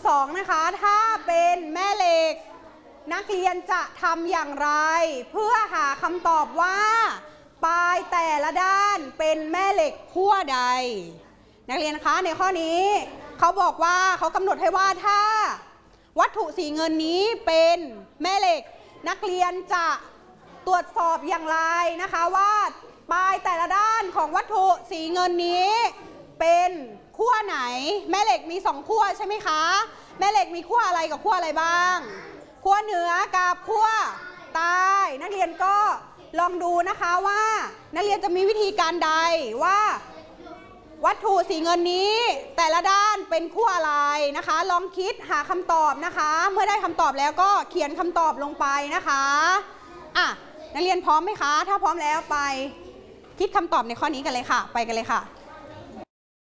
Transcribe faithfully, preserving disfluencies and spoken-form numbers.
สองนะคะถ้าเป็นแม่เหล็กนักเรียนจะทำอย่างไรเพื่อหาคำตอบว่าปลายแต่ละด้านเป็นแม่เหล็กขั้วใดนักเรียนคะในข้อนี้เขาบอกว่าเขากำหนดให้ว่าถ้าวัตถุสีเงินนี้เป็นแม่เหล็กนักเรียนจะตรวจสอบอย่างไรนะคะว่าปลายแต่ละด้านของวัตถุสีเงินนี้เป็นขั้วไหนแม่เหล็กมีสองขั้วใช่ไหมคะแม่เหล็กมีขั้วอะไรกับขั้วอะไรบ้างขั้วเหนือกับขั้วใต้นักเรียนก็ลองดูนะคะว่านักเรียนจะมีวิธีการใดว่าวัตถุสีเงินนี้แต่ละด้านเป็นขั้วอะไรนะคะลองคิดหาคำตอบนะคะเมื่อได้คำตอบแล้วก็เขียนคำตอบลงไปนะคะอ่ะนักเรียนพร้อมไหมคะถ้าพร้อมแล้วไปคิดคำตอบในข้อนี้กันเลยค่ะไปกันเลยค่ะ